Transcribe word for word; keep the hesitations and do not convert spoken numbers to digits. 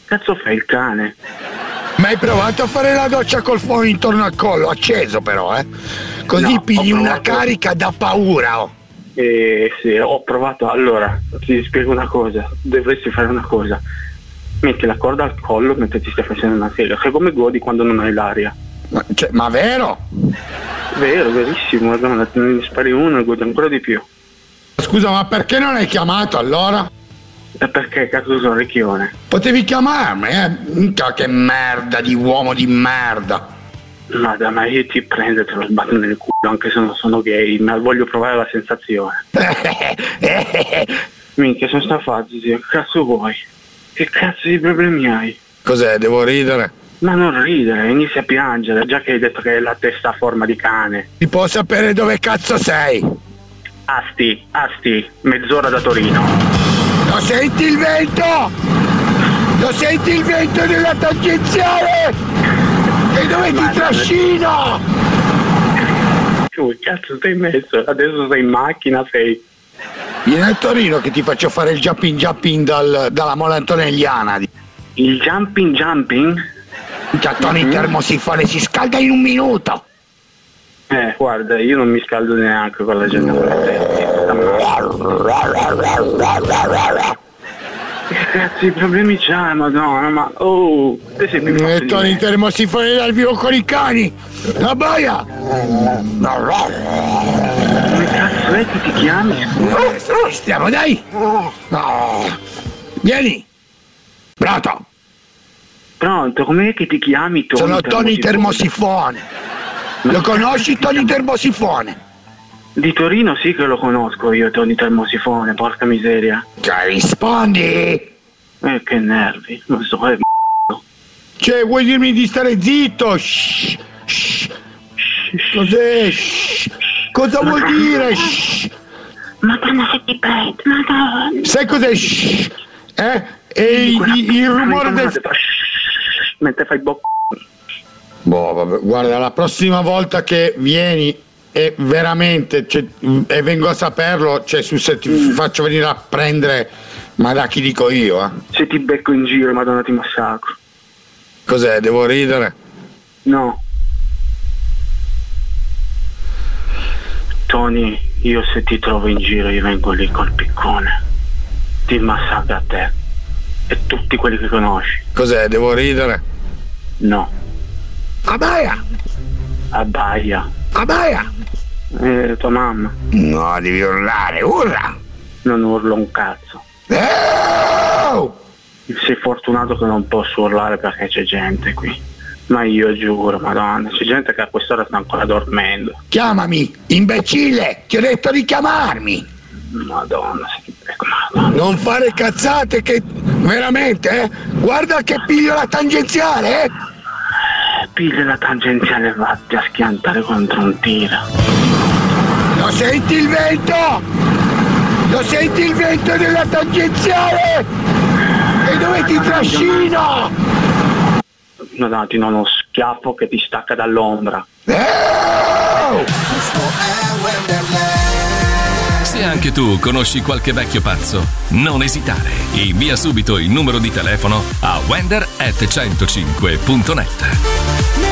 Cazzo fai il cane? Ma hai provato a fare la doccia col fuoco intorno al collo, acceso però, eh? Così No, pigli ho una provato- carica da paura, oh. Eh sì, ho provato. Allora, ti spiego una cosa. Dovresti fare una cosa. Metti la corda al collo mentre ti stai facendo una sega. Sai come godi quando non hai l'aria? Ma, cioè, ma vero? Vero, verissimo. Madonna, te ne spari uno e godi ancora di più. Scusa, ma perché non hai chiamato allora? E perché cazzo sono ricchione? Potevi chiamarmi, eh? Minchia, che merda di uomo di merda. Madonna, ma io ti prendo e te lo sbatto nel culo anche se non sono gay, ma voglio provare la sensazione. Minchia, sono stafato, zio. Che cazzo vuoi? Che cazzo di problemi hai? Cos'è, devo ridere? Ma non ridere, inizia a piangere, già che hai detto che hai la testa a forma di cane. Ti può sapere dove cazzo sei? Asti, Asti, mezz'ora da Torino. Lo senti il vento? Lo senti il vento della tangenziale? E dove ti trascino? Tu, cazzo sei messo? Adesso sei in macchina, sei... Vieni a Torino che ti faccio fare il jumping jumping dal, dalla mola antonelliana. Il jumping jumping? Già Tony mm-hmm. Termosifone si scalda in un minuto. Eh, guarda, io non mi scaldo neanche con la gente. Che cazzo di problemi c'hai, madonna, ma... Oh, te sei più E Tony Termosifone dal vivo con i cani. La baia. Come cazzo è che ti chiami? Stiamo, dai. Vieni. Pronto. Pronto, com'è che ti chiami, Tony? Sono Tony Termosifone. Lo conosci, Tony Termosifone? Di Torino sì che lo conosco io, Tony Termosifone, porca miseria. Cioè, rispondi! Eh, che nervi, non so, è Cioè, vuoi dirmi di stare zitto? Shh, shh. Cos'è? Shh. Cosa vuol dire? Shh. Madonna, se ti prendo, madonna. Sai cos'è? Shh. Eh? E il, il rumore del... Mentre fai bocca. Boh, vabbè, guarda, la prossima volta che vieni e veramente cioè, e vengo a saperlo, cioè su se ti mm. faccio venire a prendere, ma da chi dico io, eh? Se ti becco in giro, madonna, ti massacro. Cos'è? Devo ridere? No. Tony, io se ti trovo in giro io vengo lì col piccone. Ti massacro a te e tutti quelli che conosci. Cos'è? Devo ridere? No. Abbaia! Abbaia. Abbaia! Eh, tua mamma. No, devi urlare, urla! Non urlo un cazzo. Oh! Sei fortunato che non posso urlare perché c'è gente qui. Ma io giuro, madonna, c'è gente che a quest'ora sta ancora dormendo. Chiamami, imbecille! Ti ho detto di chiamarmi! Madonna, se ti prego, madonna. Non fare cazzate che... Veramente, eh? Guarda che piglio la tangenziale, eh? Piglia la tangenziale e vatti a schiantare contro un tiro. Lo senti il vento? Lo senti il vento della tangenziale? E dove ti trascino? No, dati uno schiaffo che ti stacca dall'ombra. Oh! Se anche tu conosci qualche vecchio pazzo, non esitare. Invia subito il numero di telefono a wender at centocinque punto net.